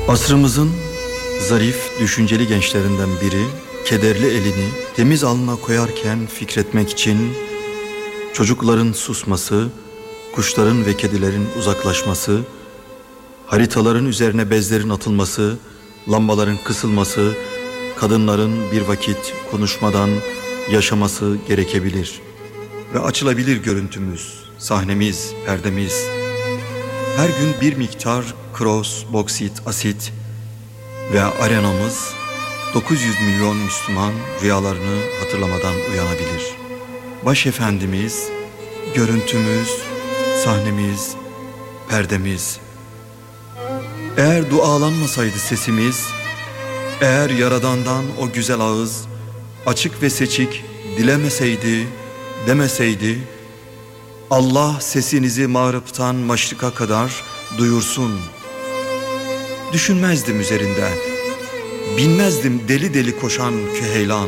Asrımızın zarif, düşünceli gençlerinden biri kederli elini temiz alnına koyarken fikretmek için çocukların susması, kuşların ve kedilerin uzaklaşması, haritaların üzerine bezlerin atılması, lambaların kısılması, kadınların bir vakit konuşmadan yaşaması gerekebilir. Ve açılabilir görüntümüz, sahnemiz, perdemiz. Her gün bir miktar cross, boksit, asit ve arenamız 900 milyon Müslüman rüyalarını hatırlamadan uyanabilir. Başefendimiz, görüntümüz, sahnemiz, perdemiz. Eğer dualanmasaydı sesimiz, eğer Yaradan'dan o güzel ağız açık ve seçik dilemeseydi, demeseydi, Allah sesinizi mağrıptan maşrika kadar duyursun. Düşünmezdim üzerinde, binmezdim deli deli koşan küheylan.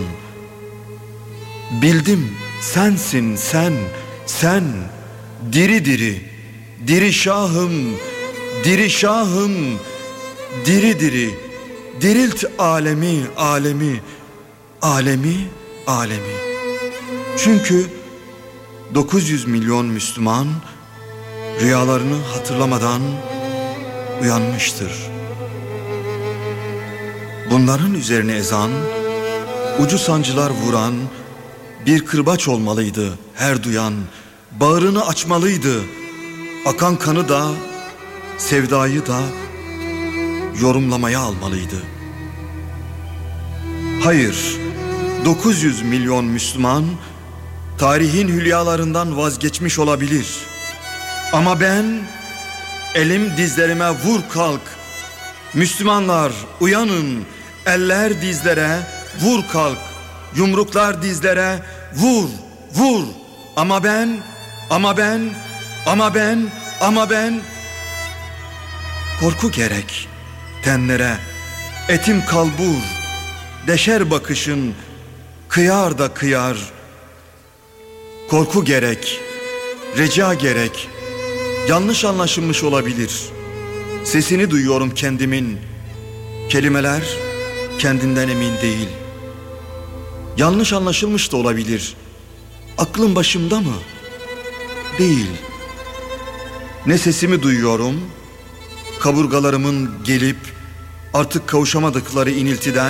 Bildim sensin sen, diri diri, diri şahım, diri şahım, diri diri, dirilt alemi, alemi, alemi, alemi. Çünkü 900 milyon Müslüman rüyalarını hatırlamadan uyanmıştır. Bunların üzerine ezan, ucu sancılar vuran bir kırbaç olmalıydı her duyan. Bağrını açmalıydı, akan kanı da, sevdayı da yorumlamaya almalıydı. Hayır, 900 milyon Müslüman tarihin hülyalarından vazgeçmiş olabilir. Ama ben, elim dizlerime vur kalk. Müslümanlar uyanın, eller dizlere vur kalk. Yumruklar dizlere vur, vur. Ama ben. Korku gerek tenlere, etim kalbur. Deşer bakışın, kıyar da kıyar. Korku gerek, reca gerek. Yanlış anlaşılmış olabilir. Sesini duyuyorum kendimin. Kelimeler kendinden emin değil. Yanlış anlaşılmış da olabilir. Aklım başımda mı? Değil. Ne sesimi duyuyorum, kaburgalarımın gelip artık kavuşamadıkları iniltiden,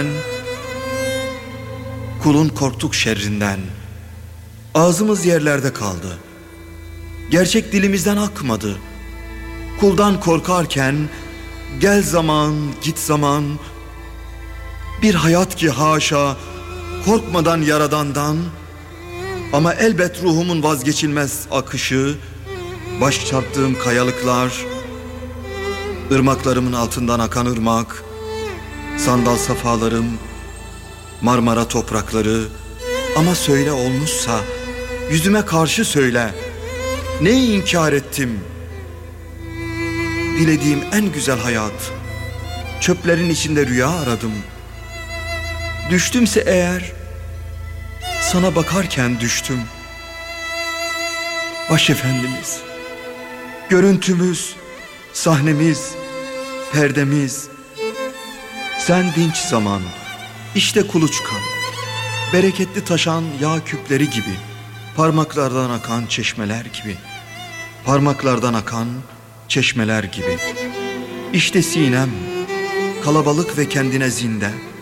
kulun korktuk şerrinden. Ağzımız yerlerde kaldı. Gerçek dilimizden akmadı. Kuldan korkarken gel zaman, git zaman. Bir hayat ki haşa korkmadan Yaradan'dan. Ama elbet ruhumun vazgeçilmez akışı, baş çarptığım kayalıklar, ırmaklarımın altından akan ırmak, sandal safalarım, Marmara toprakları. Ama söyle olmuşsa yüzüme karşı söyle, neyi inkar ettim? Dilediğim en güzel hayat, çöplerin içinde rüya aradım. Düştümse eğer, sana bakarken düştüm. Başefendimiz, görüntümüz, sahnemiz, perdemiz. Sen dinç zaman, işte kuluçkan, bereketli taşan yağ küpleri gibi, parmaklardan akan çeşmeler gibi, parmaklardan akan çeşmeler gibi. İşte sinem, kalabalık ve kendine zinde.